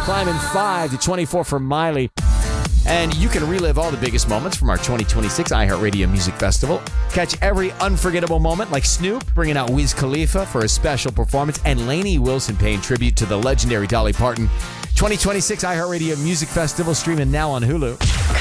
climbing 5 to 24 for Miley. And you can relive all the biggest moments from our 2026 iHeartRadio Music Festival. Catch every unforgettable moment like Snoop bringing out Wiz Khalifa for a special performance and Lainey Wilson paying tribute to the legendary Dolly Parton. 2026 iHeartRadio Music Festival streaming now on Hulu.